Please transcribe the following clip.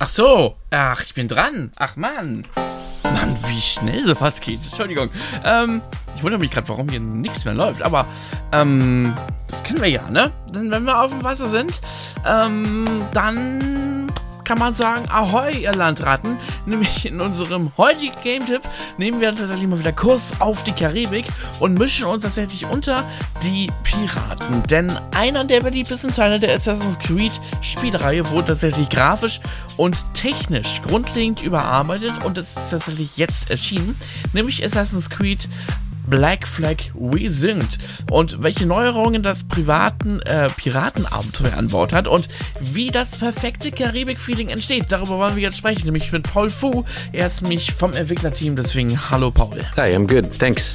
Ach so, ach, ich bin dran. Ach, Mann, wie schnell sowas geht. Entschuldigung. Ich wundere mich gerade, warum hier nichts mehr läuft. Aber, das kennen wir ja, ne? Denn wenn wir auf dem Wasser sind, dann kann man sagen, ahoi, ihr Landratten. Nämlich in unserem heutigen Game-Tipp nehmen wir tatsächlich mal wieder Kurs auf die Karibik und mischen uns tatsächlich unter die Piraten. Denn einer der beliebtesten Teile der Assassin's Creed Spielreihe wurde tatsächlich grafisch und technisch grundlegend überarbeitet und es ist tatsächlich jetzt erschienen, nämlich Assassin's Creed Black Flag Resynced und welche Neuerungen das Piratenabenteuer an Bord hat und wie das perfekte Karibik-Feeling entsteht. Darüber wollen wir jetzt sprechen, nämlich mit Paul Fu. Er ist nämlich vom Entwicklerteam, deswegen hallo Paul. Hi, I'm good, thanks.